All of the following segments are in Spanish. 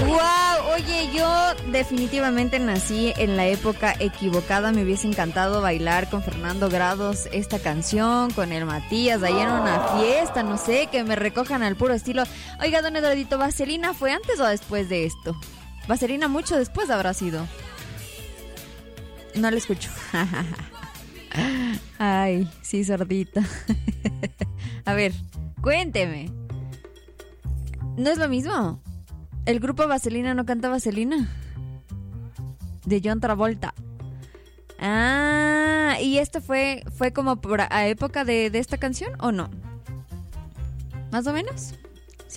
Wow, oye, yo definitivamente nací en la época equivocada. Me hubiese encantado bailar con Fernando Grados esta canción, con el Matías, ahí en una fiesta, no sé, que me recojan al puro estilo. Oiga, don Eduardito, ¿Vaselina fue antes o después de esto? Vaselina mucho después habrá sido. No le escucho. Ay, sí, sordita. A ver, cuénteme. ¿No es lo mismo? ¿El grupo Vaselina no canta Vaselina? De John Travolta. Ah, ¿y esto fue como por a época de esta canción o no? ¿Más o menos? ¿Sí?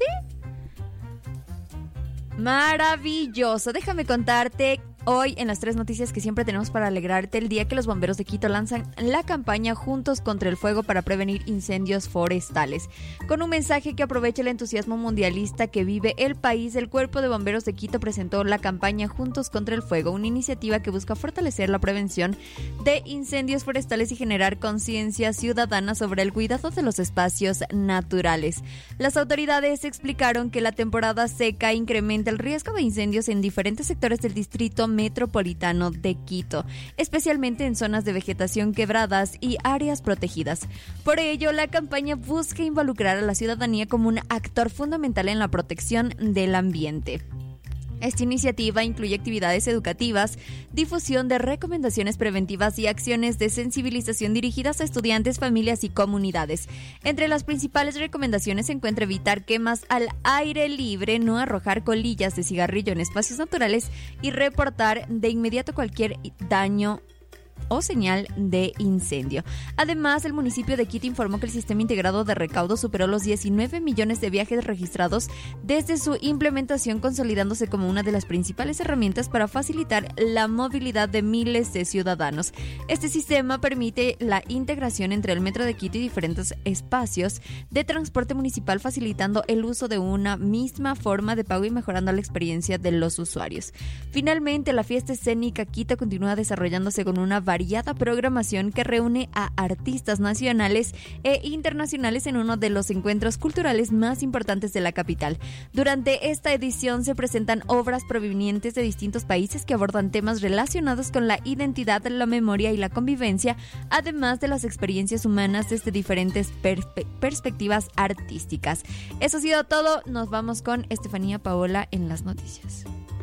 Maravilloso. Déjame contarte hoy en las 3 noticias que siempre tenemos para alegrarte el día que los bomberos de Quito lanzan la campaña Juntos contra el Fuego para prevenir incendios forestales. Con un mensaje que aprovecha el entusiasmo mundialista que vive el país, el Cuerpo de Bomberos de Quito presentó la campaña Juntos contra el Fuego, una iniciativa que busca fortalecer la prevención de incendios forestales y generar conciencia ciudadana sobre el cuidado de los espacios naturales. Las autoridades explicaron que la temporada seca incrementa el riesgo de incendios en diferentes sectores del distrito metropolitano de Quito, especialmente en zonas de vegetación quebradas y áreas protegidas. Por ello, la campaña busca involucrar a la ciudadanía como un actor fundamental en la protección del ambiente. Esta iniciativa incluye actividades educativas, difusión de recomendaciones preventivas y acciones de sensibilización dirigidas a estudiantes, familias y comunidades. Entre las principales recomendaciones se encuentra evitar quemas al aire libre, no arrojar colillas de cigarrillo en espacios naturales y reportar de inmediato cualquier daño o señal de incendio. Además, el municipio de Quito informó que el sistema integrado de recaudo superó los 19 millones de viajes registrados desde su implementación, consolidándose como una de las principales herramientas para facilitar la movilidad de miles de ciudadanos. Este sistema permite la integración entre el Metro de Quito y diferentes espacios de transporte municipal, facilitando el uso de una misma forma de pago y mejorando la experiencia de los usuarios. Finalmente, la fiesta escénica Quito continúa desarrollándose con una variada programación que reúne a artistas nacionales e internacionales en uno de los encuentros culturales más importantes de la capital. Durante esta edición se presentan obras provenientes de distintos países que abordan temas relacionados con la identidad, la memoria y la convivencia, además de las experiencias humanas desde diferentes perspectivas artísticas. Eso ha sido todo. Nos vamos con Estefanía Paola en las noticias.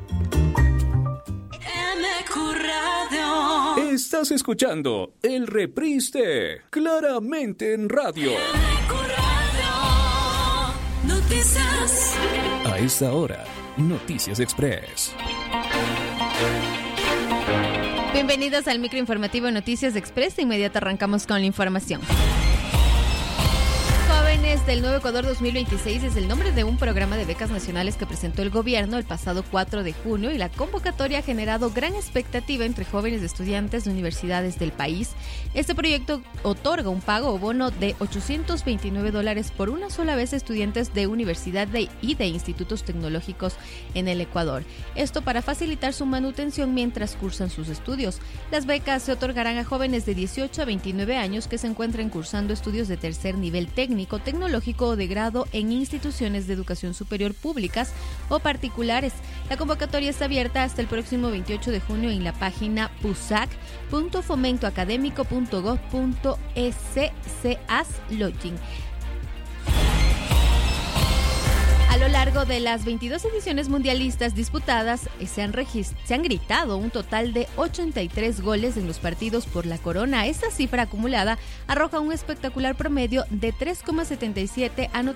Estás escuchando el reprise de Claramente en Radio. Noticias. A esta hora, Noticias Express. Bienvenidos al microinformativo Noticias Express. De inmediato arrancamos con la información. Jóvenes del Nuevo Ecuador 2026 es el nombre de un programa de becas nacionales que presentó el gobierno el pasado 4 de junio y la convocatoria ha generado gran expectativa entre jóvenes estudiantes de universidades del país. Este proyecto otorga un pago o bono de $829 por una sola vez a estudiantes de universidad y de institutos tecnológicos en el Ecuador. Esto para facilitar su manutención mientras cursan sus estudios. Las becas se otorgarán a jóvenes de 18 a 29 años que se encuentren cursando estudios de tercer nivel técnico, tecnológico o de grado en instituciones de educación superior públicas o particulares. La convocatoria está abierta hasta el próximo 28 de junio en la página pusac.fomentoacadémico.gov.es/login. A lo largo de las 22 ediciones mundialistas disputadas, se han gritado un total de 83 goles en los partidos por la corona. Esta cifra acumulada arroja un espectacular promedio de 3,77